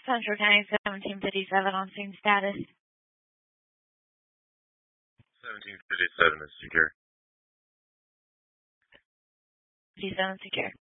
Central County 1757 on scene status. 1757 is secure. 57 secure.